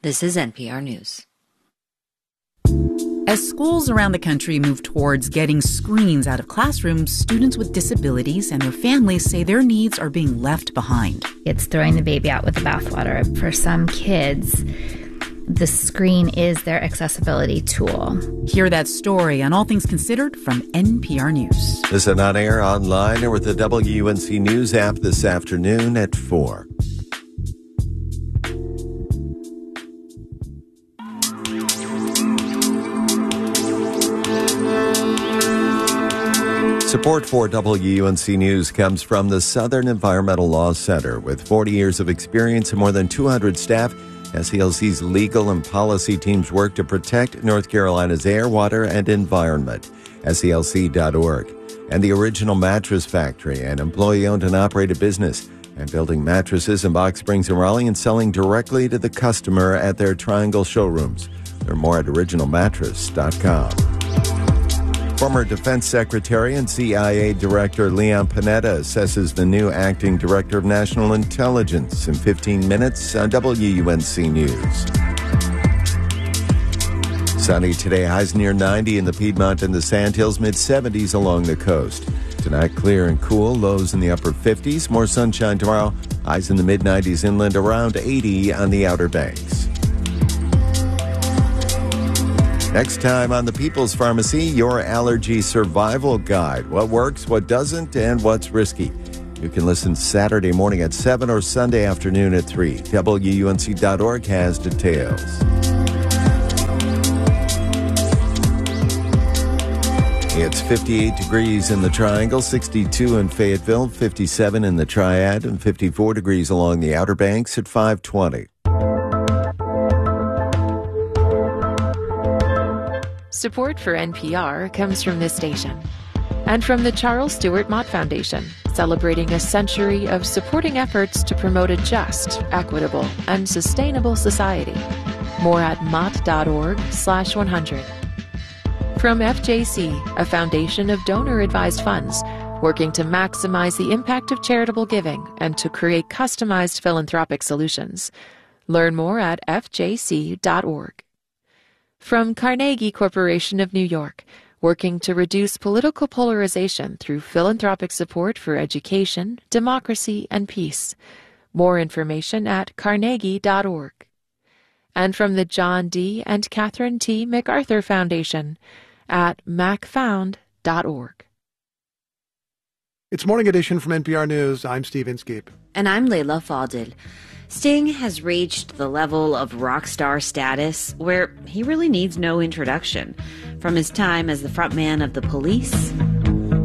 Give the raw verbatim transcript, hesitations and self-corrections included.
This is N P R News. As schools around the country move towards getting screens out of classrooms, students with disabilities and their families say their needs are being left behind. It's throwing the baby out with the bathwater. For some kids, the screen is their accessibility tool. Hear that story on All Things Considered from N P R News. Listen on air, online, or with the W U N C News app this afternoon at four. Support for W U N C News comes from the Southern Environmental Law Center. With forty years of experience and more than two hundred staff, S E L C's legal and policy teams work to protect North Carolina's air, water, and environment. S E L C dot org. And the Original Mattress Factory, an employee-owned and operated business, and building mattresses in Box Springs and Raleigh and selling directly to the customer at their Triangle showrooms. Learn more at original mattress dot com. Former Defense Secretary and C I A Director Leon Panetta assesses the new Acting Director of National Intelligence in fifteen minutes on W U N C News. Sunny today, highs near ninety in the Piedmont and the Sandhills, mid-seventies along the coast. Tonight, clear and cool, lows in the upper fifties. More sunshine tomorrow, highs in the mid-nineties inland, around eighty on the Outer Banks. Next time on The People's Pharmacy, your allergy survival guide. What works, what doesn't, and what's risky. You can listen Saturday morning at seven or Sunday afternoon at three. W U N C dot org has details. It's fifty-eight degrees in the Triangle, sixty-two in Fayetteville, fifty-seven in the Triad, and fifty-four degrees along the Outer Banks at five twenty. Support for N P R comes from this station and from the Charles Stewart Mott Foundation, celebrating a century of supporting efforts to promote a just, equitable, and sustainable society. More at mott.org slash 100. From F J C, a foundation of donor-advised funds, working to maximize the impact of charitable giving and to create customized philanthropic solutions. Learn more at F J C dot org. From Carnegie Corporation of New York, working to reduce political polarization through philanthropic support for education, democracy, and peace. More information at carnegie dot org. And from the John D. and Catherine T. MacArthur Foundation at mac found dot org. It's Morning Edition from N P R News. I'm Steve Inskeep. And I'm Layla Fadil. Sting has reached the level of rock star status where he really needs no introduction. From his time as the frontman of The Police